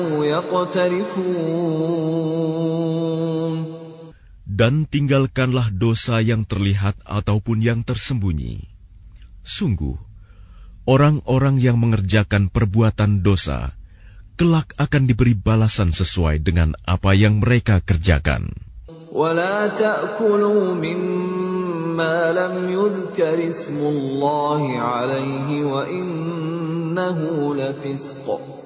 Dan tinggalkanlah dosa yang terlihat ataupun yang tersembunyi. Sungguh, orang-orang yang mengerjakan perbuatan dosa, kelak akan diberi balasan sesuai dengan apa yang mereka kerjakan. وَلَا تَأْكُلُوا مِمَّا لَمْ يُذْكَرِ اسْمُ اللَّهِ عَلَيْهِ وَإِنَّهُ لَفِسْقٌ